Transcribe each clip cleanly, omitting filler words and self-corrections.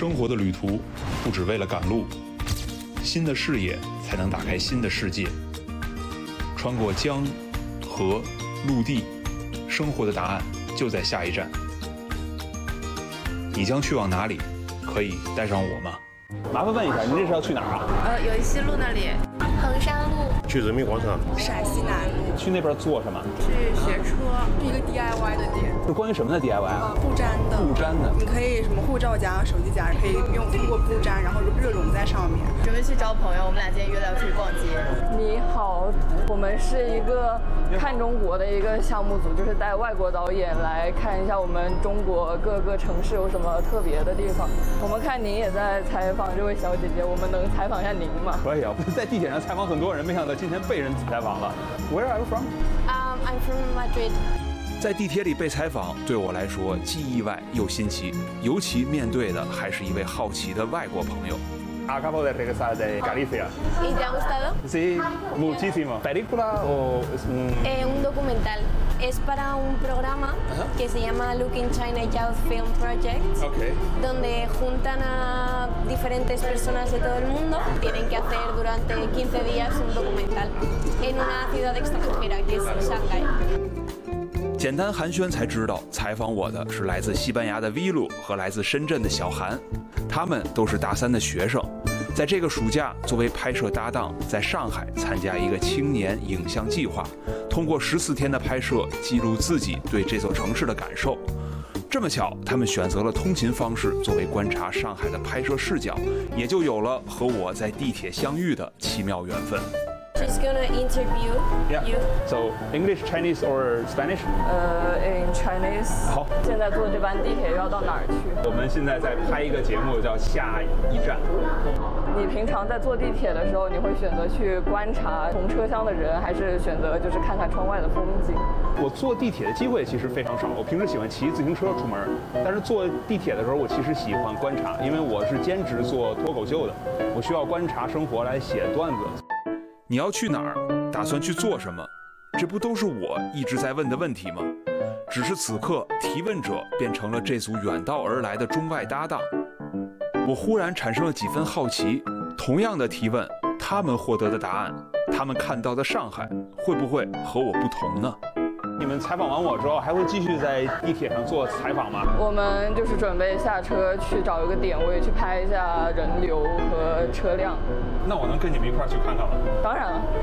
生活的旅途不只为了赶路，新的视野才能打开新的世界。穿过江、河、陆地，生活的答案就在下一站。你将去往哪里？可以带上我吗？ 麻烦问一下，您这是要去哪儿啊？ 友谊西路那里。 衡山路。 去人民广场。 陕西南路。 去那边做什么？ 去学车。 是一个 DIY 的店。 是关于什么的 DIY 啊？ 布粘的。 布粘的。 你可以什么护照夹、手机夹，可以通过布粘，然后热熔在上面。 准备去找朋友，我们俩今天约了要出去逛街。 你好，我们是一个看中国的一个项目组，就是带外国导演来看一下我们中国各个城市有什么特别的地方。我们看您也在采访这位小姐姐，我们能采访一下您吗？ 可以啊，在地铁上采访很多人，没想到今天被人采访了。Where are you from? I'm from Madrid. 在地铁里被采访，对我来说既意外又新奇，尤其面对的还是一位好奇的外国朋友。 Acabo de regresar de Galicia. ¿Y te ha gustado? Sí, muchísimo. ¿Película o un documental. Es para un programa que se llama Looking China Youth Film Project, donde juntan a diferentes personas de todo el mundo. Tienen que hacer durante 15 días un documental en una ciudad extranjera, que es Shanghái。 简单寒暄才知道，采访我的是来自西班牙的 Vilu 和来自深圳的小韩，他们都是大3的学生，在这个暑假作为拍摄搭档，在上海参加一个青年影像计划，通过14天的拍摄，记录自己对这座城市的感受。这么巧，他们选择了通勤方式作为观察上海的拍摄视角，也就有了和我在地铁相遇的奇妙缘分。 She's gonna interview you. So English, Chinese or Spanish? In Chinese. 好， 现在坐这班地铁要到哪儿去？ 我们现在在拍一个节目，叫《下一站》。 你平常在坐地铁的时候，你会选择去观察同车厢的人，还是选择就是看看窗外的风景？ 我坐地铁的机会其实非常少，我平时喜欢骑自行车出门，但是坐地铁的时候，我其实喜欢观察，因为我是兼职做脱口秀的，我需要观察生活来写段子。 你要去哪儿？打算去做什么？这不都是我一直在问的问题吗？只是此刻提问者变成了这组远道而来的中外搭档。我忽然产生了几分好奇，同样的提问，他们获得的答案，他们看到的上海，会不会和我不同呢？ 你们采访完我之后，还会继续在地铁上做采访吗？ 我们就是准备下车去找一个点位去拍一下人流和车辆。 那我能跟你们一块儿去看看吗？ 当然了。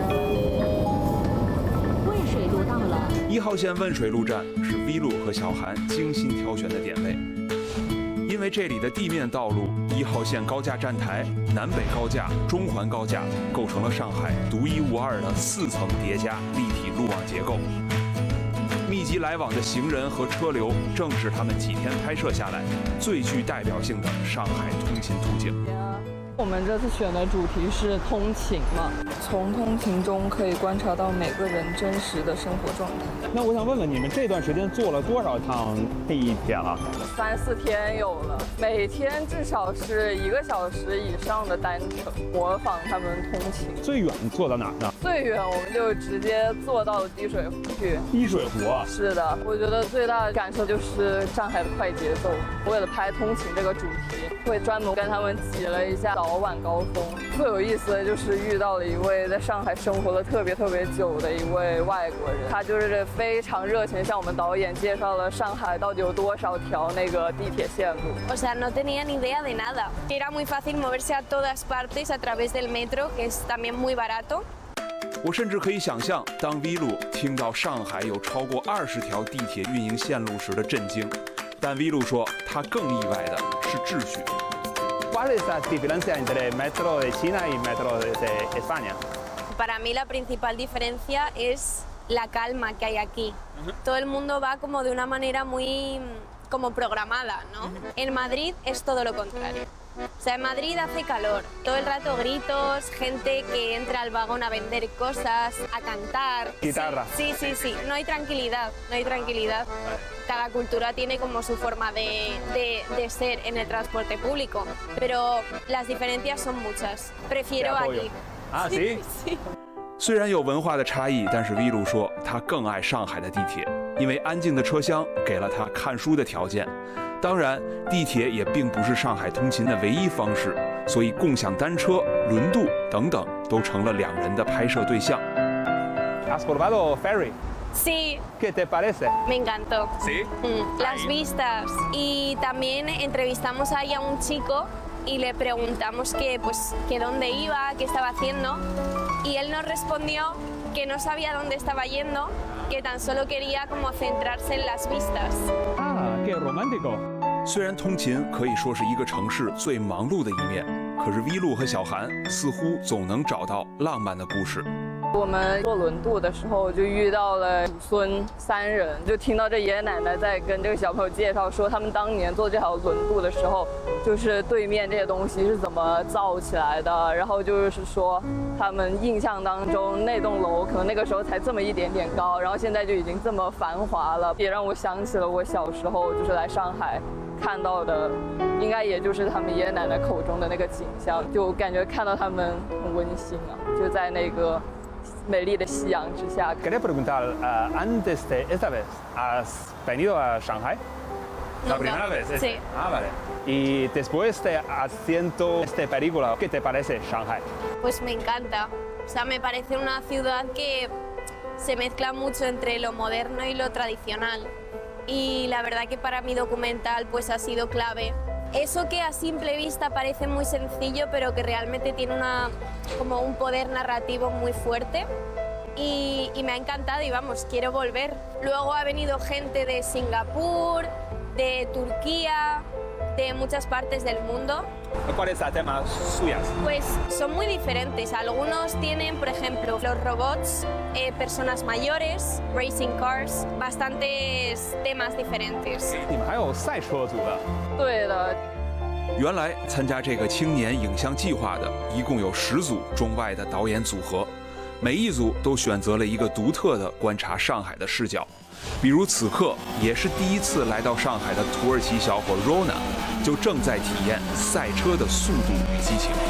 渭水路到了。 1号线汶水路站是 Vilu 和小韩精心挑选的点位，因为这里的地面道路、1号线高架站台、南北高架、中环高架构成了上海独一无二的4层叠加立体路网结构。密集来往的行人和车流，正是他们几天拍摄下来最具代表性的上海通勤途径。 我们这次选的主题是通勤嘛，从通勤中可以观察到每个人真实的生活状态。 那我想问问你们，这段时间坐了多少趟地铁了 ？3、4天有了，每天至少是1个小时以上的单程，模仿他们通勤。 最远坐到哪儿呢？ 最远我们就直接坐到了滴水湖去。 滴水湖啊？ 是的，我觉得最大的感受就是上海的快节奏。为了拍通勤这个主题，会专门跟他们挤了一下早晚高峰。最有意思的就是遇到了一位在上海生活了特别久的一位外国人，他就是非常热情，向我们导演介绍了上海到底有多少条那个地铁线路。 O sea, no tenía ni idea de nada. Era muy fácil moverse a todas partes a través del metro, que es también muy barato. 我甚至可以想象，当 Vilu 听到上海有超过20条地铁运营线路时的震惊。但 Vilu 说，他更意外的是秩序。 ¿Cuál es la diferencia entre metro de China y metro de España? Para mí la principal diferencia es la calma que hay aquí. Todo el mundo va como de una manera muy como programada, ¿no? En Madrid es todo lo contrario. O sea, en Madrid hace calor, todo el rato gritos, gente que entra al vagón a vender cosas, a cantar. Guitarra. Sí, no hay tranquilidad, no hay tranquilidad. Cada cultura tiene como su forma de ser en el transporte público, pero las diferencias son muchas. Prefiero aquí. Ah, ¿sí? Sí. 虽然有文化的差异，但是 Vilu 说他更爱上海的地铁，因为安静的车厢给了他看书的条件。 当然，地铁也并不是上海通勤的唯一方式，所以共享单车、轮渡等等都成了两人的拍摄对象。 ¿Has probado ferry? Sí, ¿Qué te parece? me encantó. ¿Sí? Las vistas. Y también entrevistamos ahí a un chico y le preguntamos que dónde iba, qué estaba haciendo. Y él nos respondió que no sabía dónde estaba yendo, que tan solo quería como centrarse en las vistas. Ah, qué romántico. 虽然通勤可以说是一个城市最忙碌的一面，可是 V 路和小韩似乎总能找到浪漫的故事。 我们坐轮渡的时候就遇到了祖孙3人，就听到这爷爷奶奶在跟这个小朋友介绍说，他们当年坐这条轮渡的时候，就是对面这些东西是怎么造起来的，然后就是说他们印象当中那栋楼可能那个时候才这么一点点高，然后现在就已经这么繁华了，也让我想起了我小时候就是来上海看到的，应该也就是他们爷爷奶奶口中的那个景象，就感觉看到他们很温馨啊，就在那个美丽的夕阳之下。 Quería preguntar, antes de esta vez, ¿has venido a Shanghai? La primera vez. Sí. Ah, vale. Y después de haciendo esta película, ¿qué te parece Shanghai? Pues me encanta. O sea, me parece una ciudad que se mezcla mucho entre lo moderno y lo tradicional. Y la verdad que para mi documental pues ha sido clave. Eso que a simple vista parece muy sencillo, pero que realmente tiene como un poder narrativo muy fuerte. Y me ha encantado y vamos, quiero volver. Luego ha venido gente de Singapur, de Turquía, de muchas partes del mundo. ¿Cuáles son temas suyas? Pues son muy diferentes. Algunos tienen, por ejemplo, los robots, personas mayores, racing cars, bastantes temas diferentes. 你们还有赛车组的？ 对的。 原来参加这个青年影像计划的一共有10组中外的导演组合，每一组都选择了一个独特的观察上海的视角。比如此刻也是第一次来到上海的土耳其小伙 Rona， 就正在体验赛车的速度与激情。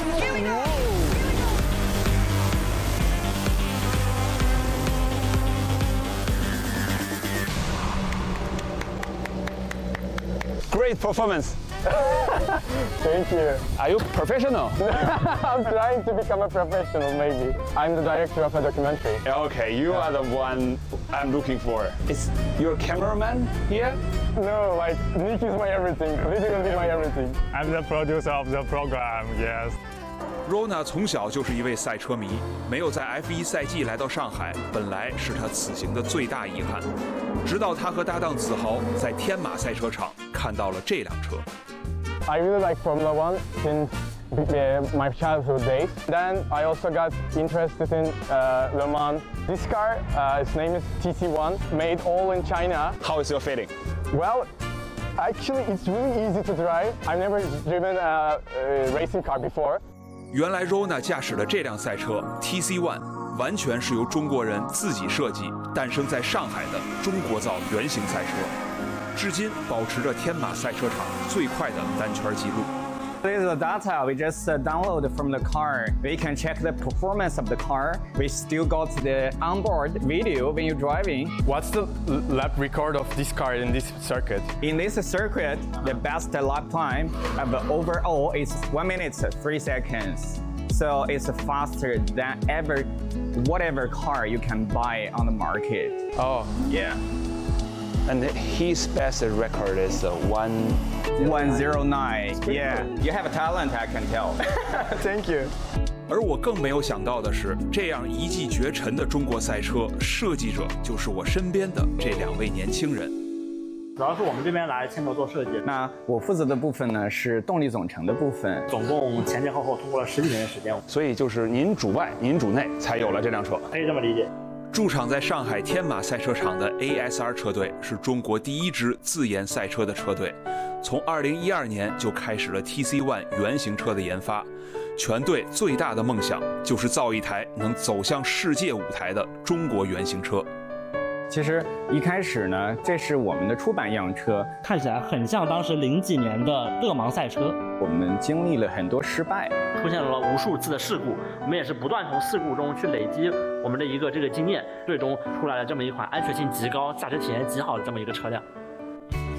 Great performance. Thank you. Are you professional? I'm trying to become a professional, maybe. I'm the director of a documentary. Okay, you are the one I'm looking for. Is your cameraman here? No, like, Nick is my everything, literally my everything. I'm the producer of the program, yes. Rona 从小就是一位赛车迷，没有在 F1 赛季来到上海，本来是他此行的最大遗憾。直到他和搭档子豪在天马赛车场看到了这辆车。 I really like Formula One since my childhood days. Then I also got interested in Le Mans. This car, its name is TC1, made all in China. How is your feeling? Well, actually, it's really easy to drive. I've never driven a racing car before. 原来 Rona 驾驶的这辆赛车 TC1 完全是由中国人自己设计、诞生在上海的中国造原型赛车，至今保持着天马赛车场最快的单圈纪录。 This is the data we just download from the car. We can check the performance of the car. We still got the onboard video when you're driving. What's the lap record of this car in this circuit? In this circuit, the best lap time of overall is 1 minute 3 seconds. So it's faster than whatever car you can buy on the market. Oh, Yeah. and his best record is 109. Yeah. You have a talent, I can tell. Thank you. 而我更没有想到的是，这样一骑绝尘的中国赛车设计者就是我身边的这2位年轻人。 主要是我们这边来牵头做设计， 那我负责的部分呢是动力总成的部分， 总共前前后后通过了10几年的时间， 所以就是您主外，您主内，才有了这辆车。 可以这么理解。 驻场在上海天马赛车场的 ASR 车队是中国第一支自研赛车的车队，从2012年就开始了 TC1 原型车的研发。全队最大的梦想就是造一台能走向世界舞台的中国原型车。 其实一开始呢，这是我们的出版样车， 看起来很像当时0几年的勒芒赛车。 我们经历了很多失败， 出现了无数次的事故，我们也是不断从事故中去累积我们的一个经验，最终出来了这么一款安全性极高、驾驶体验极好的这么一个车辆。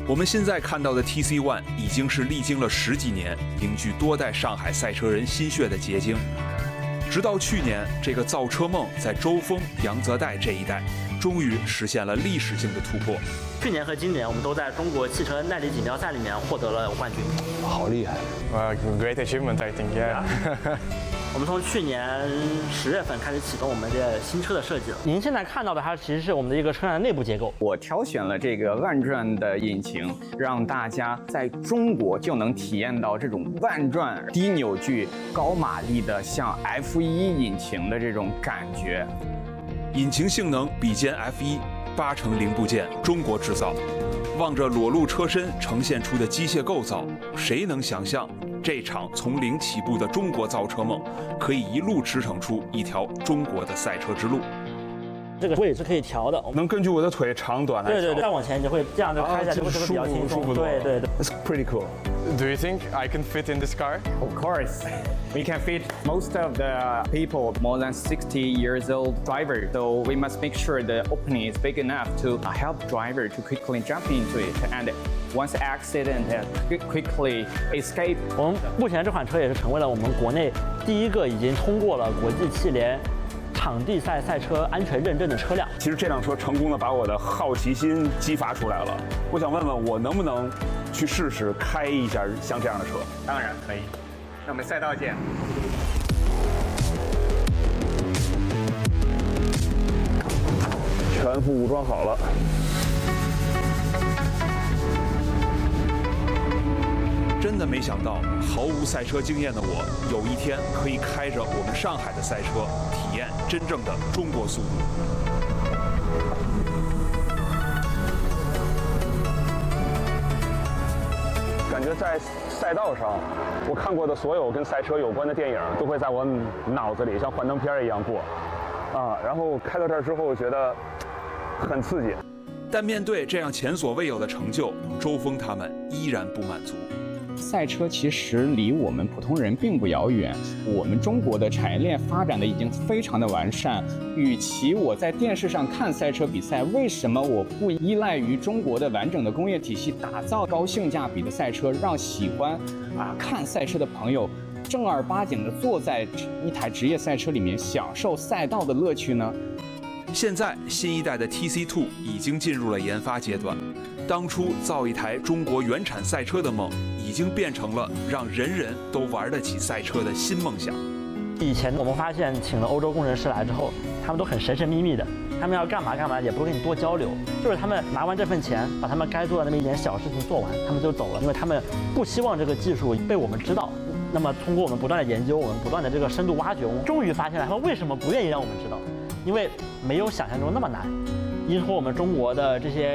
我们现在看到的 TC1 已经是历经了10几年、凝聚多代上海赛车人心血的结晶。直到去年，这个造车梦在周峰、杨泽岱这一代，终于实现了历史性的突破。 去年和今年，我们都在中国汽车耐力锦标赛里面获得了冠军。 好厉害 ！Great achievement, I think. Yeah. 我们从去年10月份开始启动我们这新车的设计了。您现在看到的，它其实是我们的一个车辆的内部结构。 我挑选了这个万转的引擎，让大家在中国就能体验到这种万转、低扭矩、高马力的像 F1 引擎的这种感觉。 引擎性能比肩 F1，8成零部件中国制造。望着裸露车身呈现出的机械构造，谁能想象这场从零起步的中国造车梦，可以一路驰骋出一条中国的赛车之路？ 这个位置可以调的， 能根据我的腿长短来调。 对，再往前就会这样就开起来就会比较轻松。对。 It's pretty cool. Do you think I can fit in this car? Of course. We can fit most of the people more than 60 years old driver, so we must make sure the opening is big enough to help driver to quickly jump into it and once accident quickly escape. 我们目前这款车也是成为了我们国内第一个已经通过了国际汽联场地赛赛车安全认证的车辆。 其实这辆车成功的把我的好奇心激发出来了，我想问问我能不能去试试开一下像这样的车？ 当然可以。那我们赛道见。 全副武装好了。 真的没想到，毫无赛车经验的我，有一天可以开着我们上海的赛车，体验真正的中国速度。 感觉在赛道上，我看过的所有跟赛车有关的电影，都会在我脑子里像幻灯片一样过，然后开到这儿之后，觉得很刺激。 但面对这样前所未有的成就，周峰他们依然不满足。 赛车其实离我们普通人并不遥远，我们中国的产业链发展的已经非常的完善。与其我在电视上看赛车比赛，为什么我不依赖于中国的完整的工业体系，打造高性价比的赛车，让喜欢看赛车的朋友正儿八经的坐在一台职业赛车里面，享受赛道的乐趣呢？ 现在新一代的 TC2 已经进入了研发阶段，当初造一台中国原产赛车的梦，已经变成了让人人都玩得起赛车的新梦想。 以前我们发现请了欧洲工程师来之后，他们都很神神秘秘的，他们要干嘛干嘛，也不会跟你多交流，就是他们拿完这份钱，把他们该做的那么一点小事情做完，他们就走了，因为他们不希望这个技术被我们知道。那么通过我们不断的研究，我们不断的这个深度挖掘，我们终于发现了他们为什么不愿意让我们知道，因为没有想象中那么难。依托我们中国的这些